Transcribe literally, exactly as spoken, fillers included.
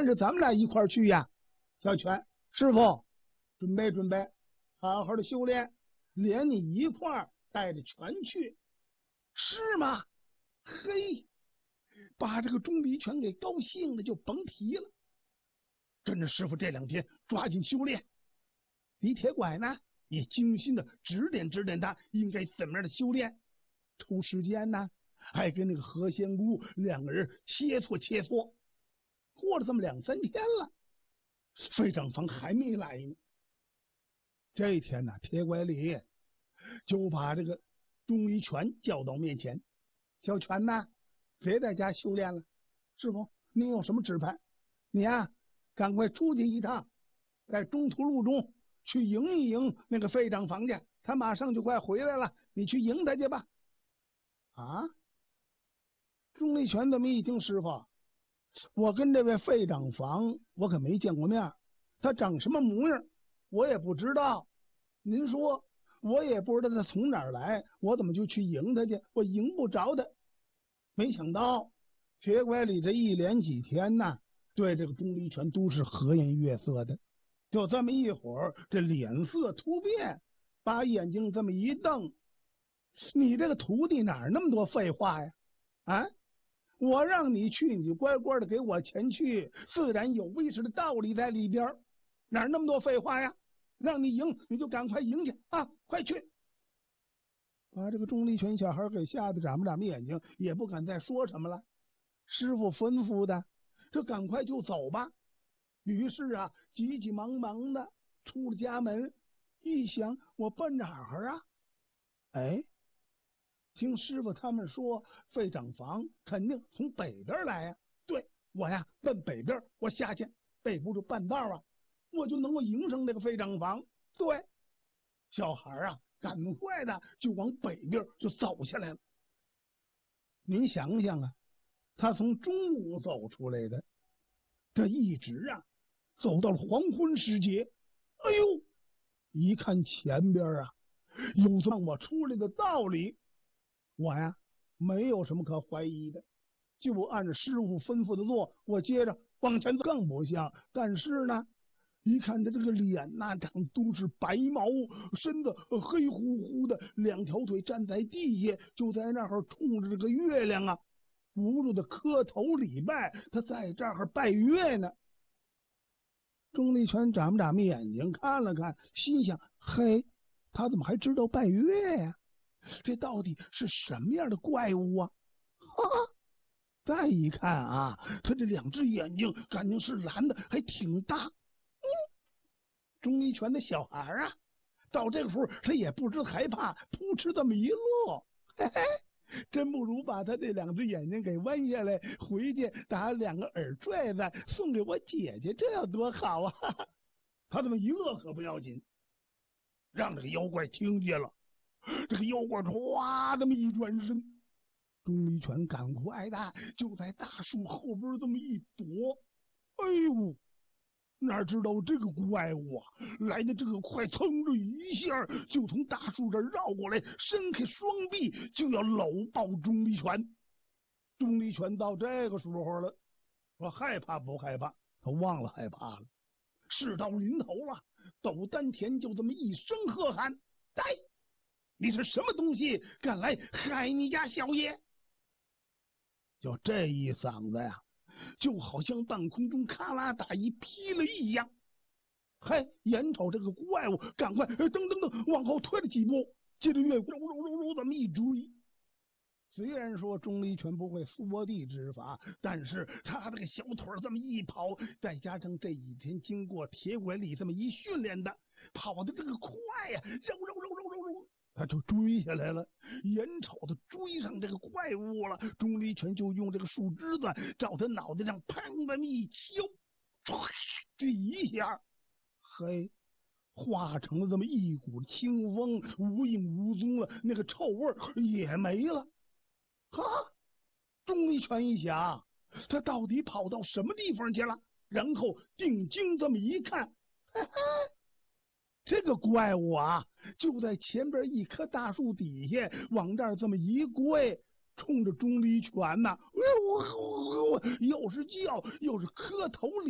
然是咱们俩一块儿去呀。小泉师傅，准备准备，好好的修炼，连你一块儿带着泉去。是吗？嘿，把这个钟离权给高兴的就甭提了。跟着师傅这两天抓紧修炼。李铁拐呢也精心的指点指点他应该怎么样的修炼，抽时间呢还跟那个何仙姑两个人切磋切磋。过了这么两三天了，费长房还没来呢。这一天呢，铁拐李就把这个钟离权叫到面前。小泉呢别在家修炼了，师傅您有什么指派？你呀、啊、赶快出去一趟，在中途路中去迎一迎那个费长房去，他马上就快回来了，你去迎他去吧。啊，钟离权这么一听，师傅，我跟这位费长房我可没见过面，他长什么模样我也不知道，您说我也不知道他从哪儿来，我怎么就去迎他去？我迎不着他。没想到铁拐李这一连几天呢，对这个钟离权都是和颜悦色的。就这么一会儿，这脸色突变，把眼睛这么一瞪，你这个徒弟哪儿那么多废话呀？啊，我让你去你就乖乖的给我钱去，自然有为师的道理在里边，哪儿那么多废话呀？让你赢你就赶快赢去啊，快去！把这个钟离权小孩给吓得眨巴眨巴眼睛，也不敢再说什么了。师傅吩咐的，这赶快就走吧。于是啊，急急忙忙的出了家门，一想我奔哪儿啊？哎，听师傅他们说，费长房肯定从北边来呀。对，我呀奔北边，我下去背不住半道啊，我就能够迎上这个费长房。对，小孩啊，赶快的就往北边就走下来了。您想想啊，他从中午走出来的，这一直啊走到了黄昏时节。哎呦，一看前边啊有让我出来的道理，我呀没有什么可怀疑的，就按照师傅吩咐的做，我接着往前走。更不像，但是呢一看他这个脸呐、啊、长都是白毛，身子黑乎乎的，两条腿站在地下，就在那儿冲着这个月亮啊不住的磕头礼拜，他在这儿拜月呢。钟离权眨巴眨巴眼睛看了看，心想：嘿，他怎么还知道拜月呀、啊？这到底是什么样的怪物啊？哈哈！再一看啊，他这两只眼睛感情是蓝的，还挺大。嗯，钟离权的小孩啊，到这个时候他也不知害怕，扑哧这么一乐，嘿嘿。真不如把他这两只眼睛给弯下来，回去打两个耳坠子送给我姐姐，这要多好啊！他这么一乐可不要紧，让这个妖怪听见了，这个妖怪唰这么一转身，钟离权赶快的就在大树后边这么一躲。哎呦，哪知道这个怪物啊来的这个快，噌的一下就从大树这绕过来，伸开双臂就要搂抱钟离权。钟离权到这个时候了，说害怕不害怕？他忘了害怕了。事到临头了，抖丹田就这么一声喝喊：呆！你是什么东西敢来害你家小爷？就这一嗓子呀，就好像半空中咔啦打一劈了一样。嘿，眼瞅这个怪物赶快噔噔噔往后退了几步，接着越揉揉揉揉这么一追。虽然说钟离权不会缩地之法，但是他这个小腿这么一跑，再加上这几天经过铁拐李这么一训练的，跑的这个快呀，揉揉揉揉揉揉，他就追下来了。眼瞅着追上这个怪物了，钟离权就用这个树枝子照他脑袋上砰这么一敲，这一下，嘿，化成了这么一股清风，无影无踪了，那个臭味也没了。哈，钟离权一想，他到底跑到什么地方去了？然后定睛这么一看，嘿嘿，这个怪物啊，就在前边一棵大树底下，往这儿这么一跪，冲着钟离权呐、啊，又是叫又是磕头礼。